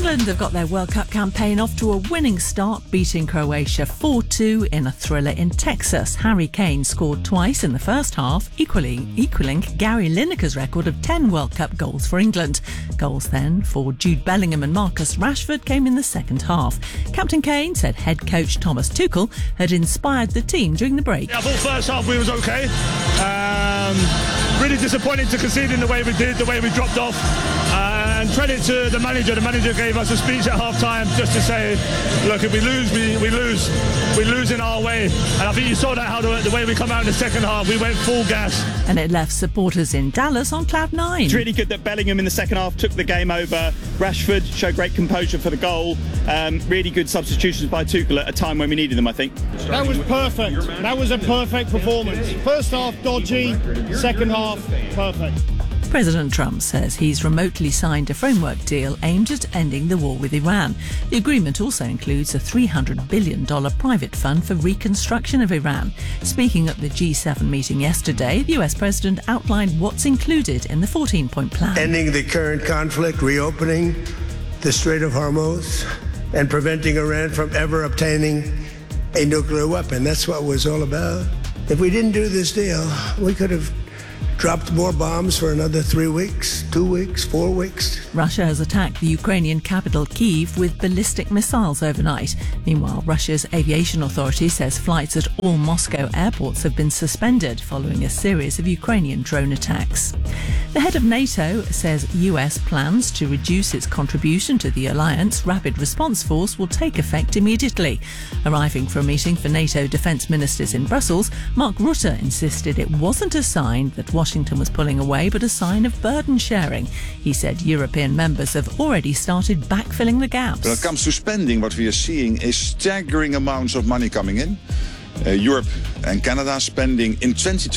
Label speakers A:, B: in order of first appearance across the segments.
A: England have got their World Cup campaign off to a winning start, beating Croatia 4-2 in a thriller in Texas. Harry Kane scored twice in the first half, equaling Gary Lineker's record of 10 World Cup goals for England. Goals then for Jude Bellingham and Marcus Rashford came in the second half. Captain Kane said head coach Thomas Tuchel had inspired the team during the break.
B: I thought first half we was okay. Really disappointed to concede in the way we did, the way we dropped off. And credit to the manager. The manager gave us a speech at half-time just to say, look, if we lose, we lose. We lose in our way. And I think you saw that, how the way we come out in the second half, we went full gas.
A: And it left supporters in Dallas on cloud nine.
C: It's really good that Bellingham in the second half took the game over. Rashford showed great composure for the goal. Really good substitutions by Tuchel at a time when we needed them, I think.
D: That was perfect. That was a perfect performance. First half dodgy, second half perfect.
A: President Trump says he's remotely signed a framework deal aimed at ending the war with Iran. The agreement also includes a $300 billion private fund for reconstruction of Iran. Speaking at the G7 meeting yesterday, the US President outlined what's included in the 14-point plan.
E: Ending the current conflict, reopening the Strait of Hormuz, and preventing Iran from ever obtaining a nuclear weapon. That's what it was all about. If we didn't do this deal, we could have dropped more bombs for another 3 weeks, 2 weeks, 4 weeks.
A: Russia has attacked the Ukrainian capital Kyiv with ballistic missiles overnight. Meanwhile, Russia's aviation authority says flights at all Moscow airports have been suspended following a series of Ukrainian drone attacks. The head of NATO says US plans to reduce its contribution to the alliance rapid response force will take effect immediately. Arriving for a meeting for NATO defence ministers in Brussels, Mark Rutte insisted it wasn't a sign that Washington was pulling away, but a sign of burden sharing. He said European members have already started backfilling the gaps.
F: When it comes to spending, what we are seeing is staggering amounts of money coming in. Europe and Canada spending in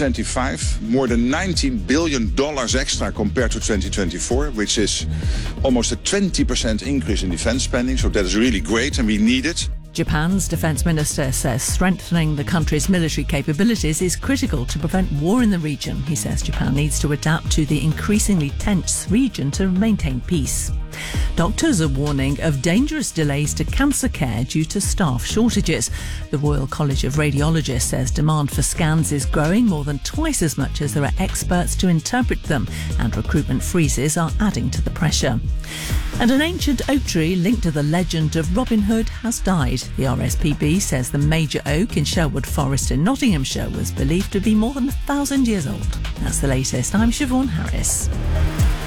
F: 2025 more than $19 billion extra compared to 2024, which is almost a 20% increase in defense spending. So that is really great and we need it.
A: Japan's defence minister says strengthening the country's military capabilities is critical to prevent war in the region. He says Japan needs to adapt to the increasingly tense region to maintain peace. Doctors are warning of dangerous delays to cancer care due to staff shortages. The Royal College of Radiologists says demand for scans is growing more than twice as much as there are experts to interpret them, and recruitment freezes are adding to the pressure. And an ancient oak tree linked to the legend of Robin Hood has died. The RSPB says the major oak in Sherwood Forest in Nottinghamshire was believed to be more than 1,000 years old. That's the latest. I'm Siobhan Harris.